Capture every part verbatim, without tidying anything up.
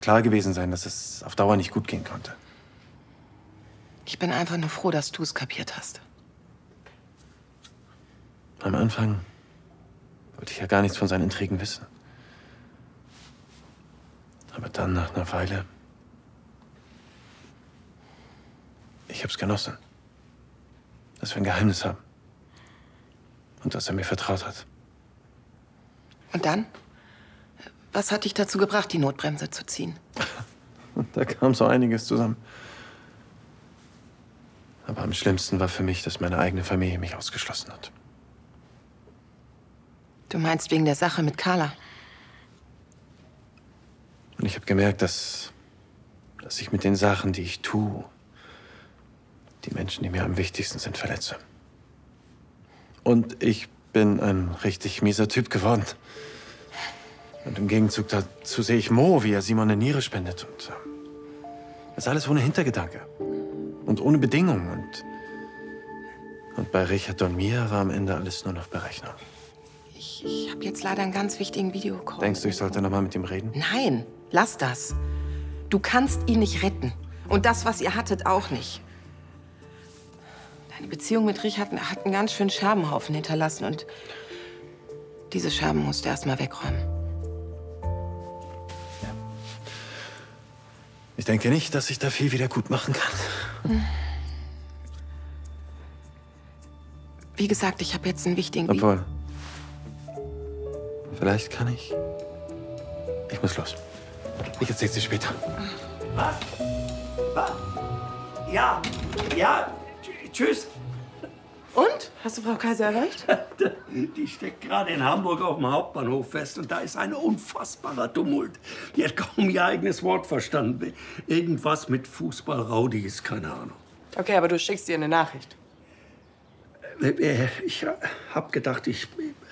klar gewesen sein, dass es auf Dauer nicht gut gehen konnte. Ich bin einfach nur froh, dass du es kapiert hast. Am Anfang wollte ich ja gar nichts von seinen Intrigen wissen. Aber dann, nach einer Weile, ich hab's genossen, dass wir ein Geheimnis haben und dass er mir vertraut hat. Und dann? Was hat dich dazu gebracht, die Notbremse zu ziehen? Und da kam so einiges zusammen. Aber am schlimmsten war für mich, dass meine eigene Familie mich ausgeschlossen hat. Du meinst wegen der Sache mit Carla? Und ich habe gemerkt, dass, dass ich mit den Sachen, die ich tue, die Menschen, die mir am wichtigsten sind, verletze. Und ich bin ein richtig mieser Typ geworden. Und im Gegenzug dazu sehe ich Mo, wie er Simon eine Niere spendet. Und äh, das alles ohne Hintergedanke. Und ohne Bedingungen. Und, und bei Richard und mir war am Ende alles nur noch Berechnung. Ich, ich habe jetzt leider einen ganz wichtigen Videocall. Denkst du, ich sollte noch mal mit ihm reden? Nein, lass das. Du kannst ihn nicht retten. Und das, was ihr hattet, auch nicht. Deine Beziehung mit Richard hat einen ganz schönen Scherbenhaufen hinterlassen. Und diese Scherben musst du erst mal wegräumen. Ich denke nicht, dass ich da viel wieder gut machen kann. Hm. Wie gesagt, ich habe jetzt einen wichtigen... Obwohl, vielleicht kann ich... Ich muss los. Ich erzähl's dir später. Was? Was? Ja, ja, tschüss. Und? Hast du Frau Kaiser erreicht? Die steckt gerade in Hamburg auf dem Hauptbahnhof fest und da ist ein unfassbarer Tumult. Die hat kaum ihr eigenes Wort verstanden. Irgendwas mit Fußball-Raudis, keine Ahnung. Okay, aber du schickst ihr eine Nachricht. Ich hab gedacht, ich...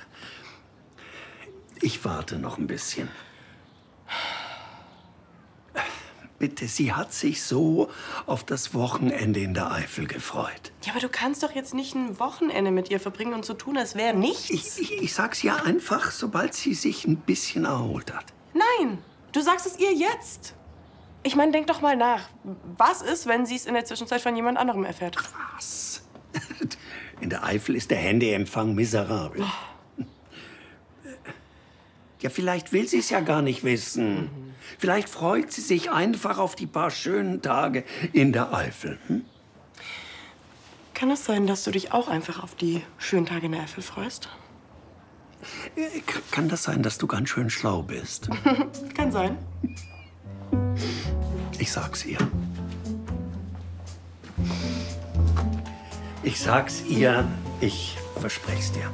Ich warte noch ein bisschen. Bitte, sie hat sich so auf das Wochenende in der Eifel gefreut. Ja, aber du kannst doch jetzt nicht ein Wochenende mit ihr verbringen und so tun, als wäre nichts. Ich, ich, ich sag's ja einfach, sobald sie sich ein bisschen erholt hat. Nein, du sagst es ihr jetzt. Ich meine, denk doch mal nach. Was ist, wenn sie es in der Zwischenzeit von jemand anderem erfährt? Was? In der Eifel ist der Handyempfang miserabel. Oh. Ja, vielleicht will sie es ja gar nicht wissen. Mhm. Vielleicht freut sie sich einfach auf die paar schönen Tage in der Eifel. Hm? Kann es sein, dass du dich auch einfach auf die schönen Tage in der Eifel freust? Kann das sein, dass du ganz schön schlau bist? Kann sein. Ich sag's ihr. Ich sag's ihr, ich versprech's dir.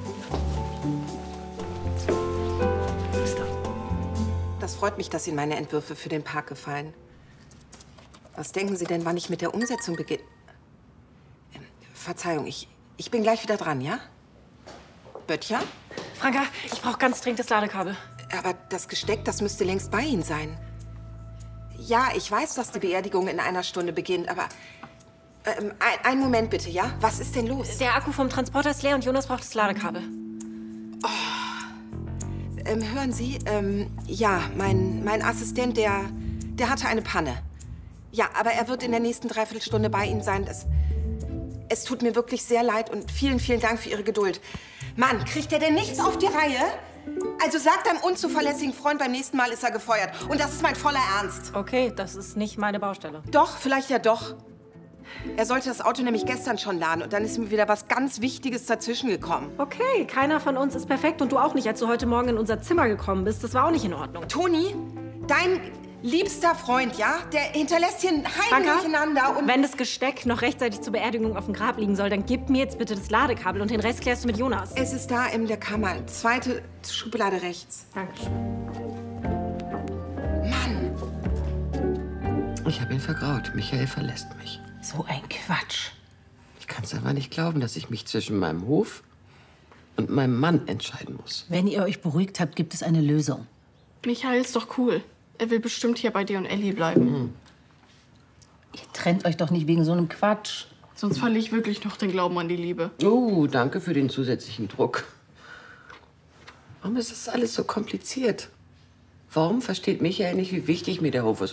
Das freut mich, dass Ihnen meine Entwürfe für den Park gefallen. Was denken Sie denn, wann ich mit der Umsetzung beginne? Ähm, Verzeihung, ich, ich bin gleich wieder dran, ja? Böttcher? Franka, ich brauche ganz dringend das Ladekabel. Aber das Gesteck, das müsste längst bei Ihnen sein. Ja, ich weiß, dass die Beerdigung in einer Stunde beginnt, aber... Ähm, ein, einen Moment bitte, ja? Was ist denn los? Der Akku vom Transporter ist leer und Jonas braucht das Ladekabel. Oh. Ähm, hören Sie, ähm, ja, mein, mein Assistent, der, der hatte eine Panne. Ja, aber er wird in der nächsten Dreiviertelstunde bei Ihnen sein. Das, es tut mir wirklich sehr leid und vielen, vielen Dank für Ihre Geduld. Mann, kriegt er denn nichts auf die Reihe? Also sagt deinem unzuverlässigen Freund, beim nächsten Mal ist er gefeuert. Und das ist mein voller Ernst. Okay, das ist nicht meine Baustelle. Doch, vielleicht ja doch. Er sollte das Auto nämlich gestern schon laden und dann ist mir wieder was ganz Wichtiges dazwischen gekommen. Okay, keiner von uns ist perfekt und du auch nicht, als du heute Morgen in unser Zimmer gekommen bist. Das war auch nicht in Ordnung. Toni, dein liebster Freund, ja, der hinterlässt hier ein Heiden durcheinander und... Wenn das Gesteck noch rechtzeitig zur Beerdigung auf dem Grab liegen soll, dann gib mir jetzt bitte das Ladekabel und den Rest klärst du mit Jonas. Es ist da in der Kammer, zweite Schublade rechts. Dankeschön. Mann! Ich habe ihn vergraut. Michael verlässt mich. So ein Quatsch. Ich kann es aber nicht glauben, dass ich mich zwischen meinem Hof und meinem Mann entscheiden muss. Wenn ihr euch beruhigt habt, gibt es eine Lösung. Michael ist doch cool. Er will bestimmt hier bei dir und Ellie bleiben. Mhm. Ihr trennt euch doch nicht wegen so einem Quatsch. Sonst verliere ich wirklich noch den Glauben an die Liebe. Oh, danke für den zusätzlichen Druck. Warum ist das alles so kompliziert? Warum versteht Michael nicht, wie wichtig mir der Hof ist?